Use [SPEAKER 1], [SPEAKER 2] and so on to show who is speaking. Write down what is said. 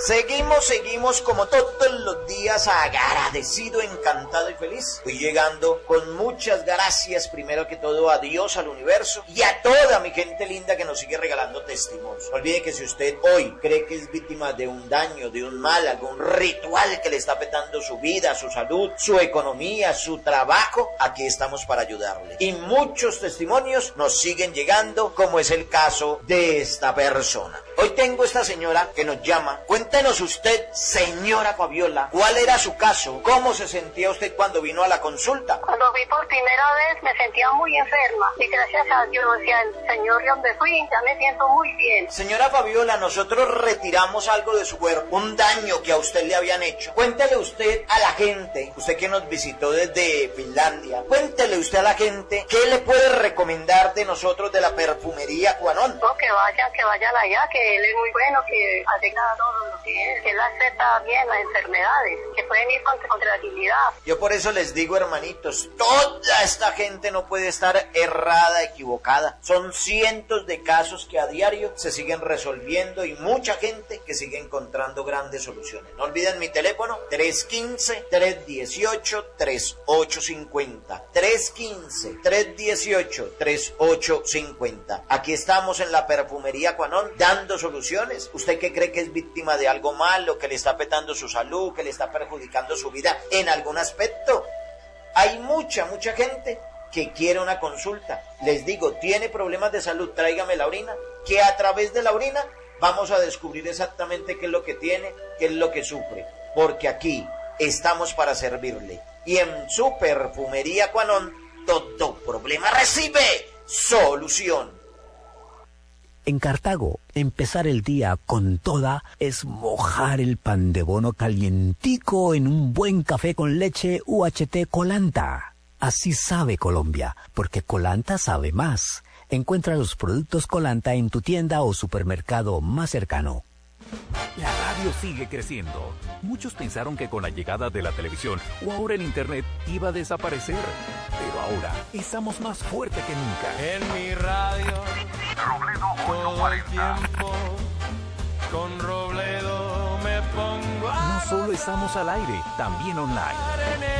[SPEAKER 1] Seguimos como todos los días agradecido, encantado y feliz. Voy llegando con muchas gracias, primero que todo a Dios, al universo y a toda mi gente linda que nos sigue regalando testimonios. No olvide que si usted hoy cree que es víctima de un daño, de un mal, algún ritual que le está afectando su vida, su salud, su economía, su trabajo, aquí estamos para ayudarle. Y muchos testimonios nos siguen llegando, como es el caso de esta persona. Hoy tengo esta señora que nos llama. Cuéntenos usted, señora Fabiola, ¿cuál era su caso? ¿Cómo se sentía usted cuando vino a la consulta?
[SPEAKER 2] Cuando vi por primera vez me sentía muy enferma y gracias a Dios y al Señor donde fui ya me siento muy bien.
[SPEAKER 1] Señora Fabiola, nosotros retiramos algo de su cuerpo, un daño que a usted le habían hecho. Cuéntele usted a la gente, usted que nos visitó desde Finlandia, cuéntele usted a la gente qué le puede recomendar de nosotros de la perfumería Quanon.
[SPEAKER 2] No, que vayan allá, que él es muy bueno, que arregla todo lo que él acepta bien las enfermedades, que pueden ir contra la dignidad.
[SPEAKER 1] Yo por eso les digo, hermanitos, toda esta gente no puede estar errada, equivocada. Son cientos de casos que a diario se siguen resolviendo y mucha gente que sigue encontrando grandes soluciones. No olviden mi teléfono, 315-318-3850. 315-318-3850. Aquí estamos en la perfumería Quanon dando soluciones. ¿Usted qué cree que es víctima de algo malo, que le está afectando su salud, que le está perjudicando su vida en algún aspecto? Hay mucha gente que quiere una consulta. Les digo, tiene problemas de salud, tráigame la orina, que a través de la orina vamos a descubrir exactamente qué es lo que tiene, qué es lo que sufre, porque aquí estamos para servirle. Y en su perfumería Quanon, todo problema recibe solución.
[SPEAKER 3] En Cartago, empezar el día con toda es mojar el pan de bono calientico en un buen café con leche UHT Colanta. Así sabe Colombia, porque Colanta sabe más. Encuentra los productos Colanta en tu tienda o supermercado más cercano.
[SPEAKER 4] La radio sigue creciendo. Muchos pensaron que con la llegada de la televisión o ahora el internet iba a desaparecer. Pero ahora estamos más fuerte que nunca.
[SPEAKER 5] En mi radio, Robledo todo el tiempo, con Robledo me pongo a...
[SPEAKER 4] No solo estamos al aire, también online.